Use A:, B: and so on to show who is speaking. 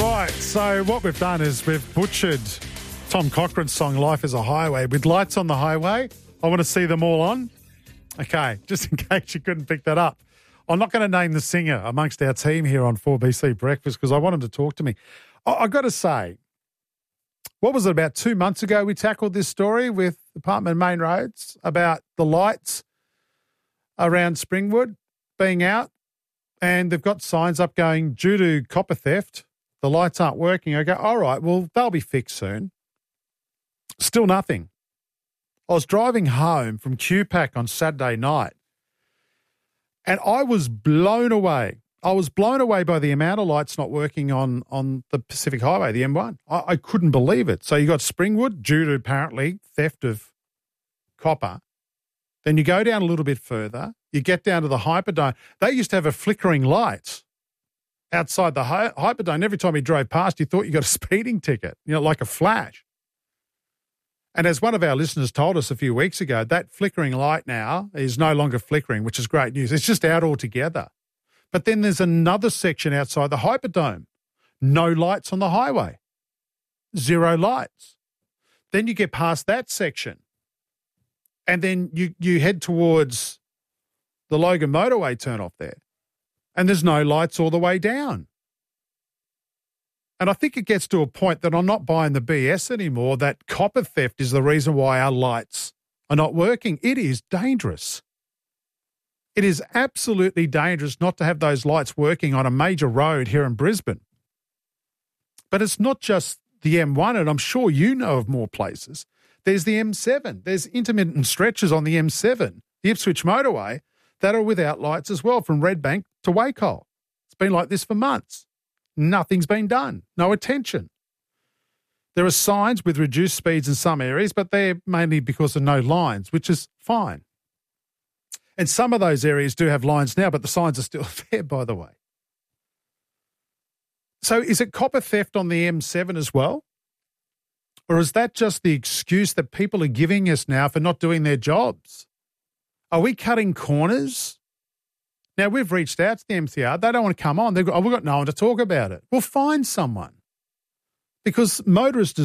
A: Right, so what we've done is we've butchered Tom Cochrane's song Life is a Highway with lights on the highway. I want to see them all on. Okay, just in case you couldn't pick that up. I'm not going to name the singer amongst our team here on 4BC Breakfast because I want him to talk to me. I've got to say, what was it, about 2 months ago we tackled this story with Department of Main Roads about the lights around Springwood being out, and they've got signs up going, due to copper theft, the lights aren't working. I go, all right, well, they'll be fixed soon. Still nothing. I was driving home from QPAC on Saturday night, and I was blown away. I was blown away by the amount of lights not working on the Pacific Highway, the M1. I couldn't believe it. So you got Springwood due to apparently theft of copper. Then you go down a little bit further. You get down to the Hyperdome. They used to have a flickering light outside the Hyperdome. Every time you drove past, you thought you got a speeding ticket, like a flash. And as one of our listeners told us a few weeks ago, that flickering light now is no longer flickering, which is great news. It's just out altogether. But then there's another section outside the Hyperdome. No lights on the highway. 0 lights. Then you get past that section. And then you head towards the Logan motorway turnoff there. And there's no lights all the way down. And I think it gets to a point that I'm not buying the BS anymore, that copper theft is the reason why our lights are not working. It is dangerous. It is absolutely dangerous not to have those lights working on a major road here in Brisbane. But it's not just the M1, and I'm sure you know of more places. There's the M7. There's intermittent stretches on the M7, the Ipswich motorway, that are without lights as well, from Redbank to Wacol. It's been like this for months. Nothing's been done. No attention. There are signs with reduced speeds in some areas, but they're mainly because of no lines, which is fine. And some of those areas do have lines now, but the signs are still there, by the way. So is it copper theft on the M7 as well? Or is that just the excuse that people are giving us now for not doing their jobs? Are we cutting corners? Now, we've reached out to the MCR. They don't want to come on. We've got no one to talk about it. We'll find someone. Because motorists